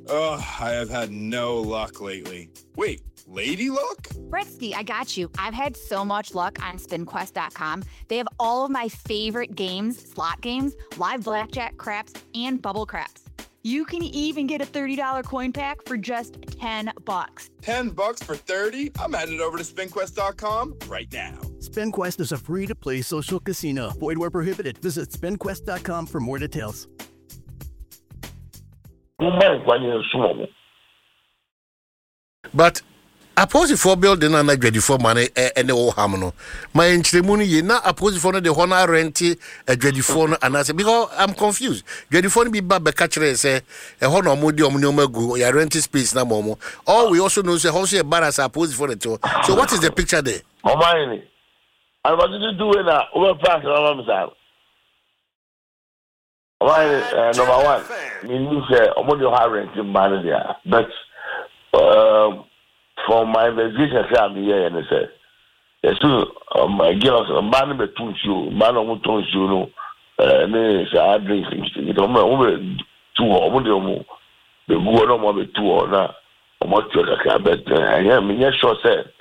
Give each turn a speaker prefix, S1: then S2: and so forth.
S1: Ugh, I have had no luck lately. Wait, lady luck?
S2: Bretsky, I got you. I've had so much luck on SpinQuest.com. They have all of my favorite games, slot games, live blackjack, craps, and bubble craps. You can even get a $30 coin pack for just $10.
S1: $10 for 30? I'm headed over to SpinQuest.com right now.
S3: SpinQuest is a free-to-play social casino. Void where prohibited. Visit SpinQuest.com for more details.
S4: But opposite for building an ready for money and the old hamno. My inchimuni ye na opposite for the honor renty a ready phone and I say because I'm confused. Ready phone be bad catcher say a honor modium no go ya renty space na momo. Or we also know say how say barras opposite for the two. So what is the picture there?
S5: Oh my, I what did you do in that overpass around why number one, you say Omodio high renting manager, but for my investigation, I'm here and I said, yes, my girls, a man with two shoes, man on two shoes, and I drink things. Don't know two or the good on 2 or not. Or what you can bet. I am in your short set.